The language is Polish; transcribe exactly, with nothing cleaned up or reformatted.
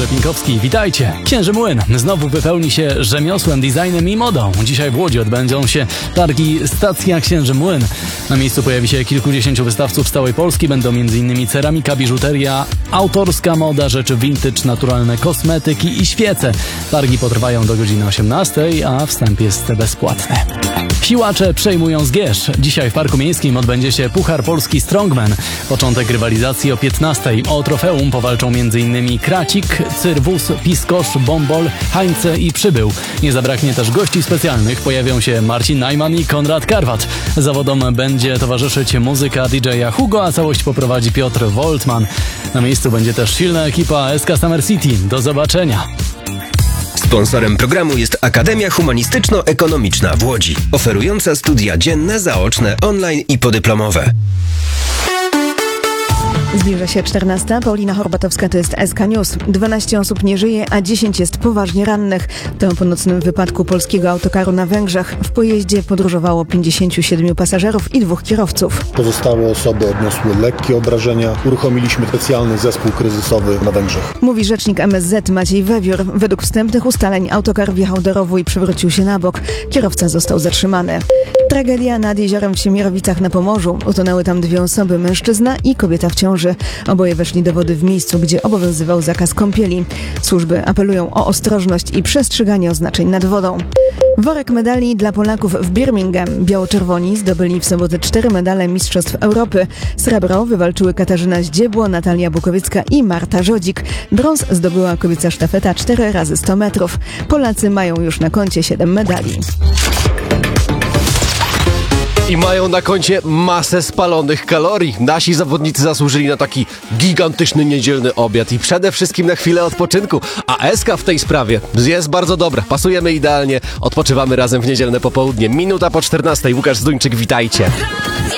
Książę Pinkowski, witajcie! Księży Młyn znowu wypełni się rzemiosłem, designem i modą. Dzisiaj w Łodzi odbędą się targi Stacja Księży Młyn. Na miejscu pojawi się kilkudziesięciu wystawców z całej Polski. Będą m.in. ceramika, biżuteria, autorska moda, rzeczy vintage, naturalne kosmetyki i świece. Targi potrwają do godziny osiemnastej, a wstęp jest bezpłatny. Siłacze przejmują Zgierz. Dzisiaj w Parku Miejskim odbędzie się Puchar Polski Strongman. Początek rywalizacji o piętnastej. O trofeum powalczą m.in. Kracik, Cyrwus, Piskosz, Bombol, Hańce i Przybył. Nie zabraknie też gości specjalnych. Pojawią się Marcin Najman i Konrad Karwat. Zawodom będzie towarzyszyć muzyka D J a Hugo, a całość poprowadzi Piotr Woltman. Na miejscu będzie też silna ekipa S K Summer City. Do zobaczenia! Sponsorem programu jest Akademia Humanistyczno-Ekonomiczna w Łodzi, oferująca studia dzienne, zaoczne, online i podyplomowe. Zbliża się czternasta. Paulina Horbatowska, to jest S K News. dwanaście osób nie żyje, a dziesięć jest poważnie rannych. To po nocnym wypadku polskiego autokaru na Węgrzech. W pojeździe podróżowało pięćdziesięciu siedmiu pasażerów i dwóch kierowców. Pozostałe osoby odniosły lekkie obrażenia. Uruchomiliśmy specjalny zespół kryzysowy na Węgrzech. Mówi rzecznik M S Z Maciej Wewiór. Według wstępnych ustaleń autokar wjechał do rowu i przewrócił się na bok. Kierowca został zatrzymany. Tragedia nad jeziorem w Siemierowicach na Pomorzu. Utonęły tam dwie osoby, mężczyzna i kobieta w ciąży. Oboje weszli do wody w miejscu, gdzie obowiązywał zakaz kąpieli. Służby apelują o ostrożność i przestrzeganie oznaczeń nad wodą. Worek medali dla Polaków w Birmingham. Biało-czerwoni zdobyli w sobotę cztery medale Mistrzostw Europy. Srebro wywalczyły Katarzyna Zdziebło, Natalia Bukowiecka i Marta Żodzik. Brąz zdobyła kobieca sztafeta cztery razy sto metrów. Polacy mają już na koncie siedem medali. I mają na koncie masę spalonych kalorii. Nasi zawodnicy zasłużyli na taki gigantyczny niedzielny obiad i przede wszystkim na chwilę odpoczynku. A S K w tej sprawie jest bardzo dobra. Pasujemy idealnie. Odpoczywamy razem w niedzielne popołudnie. Minuta po czternastej. Łukasz Zduńczyk, witajcie.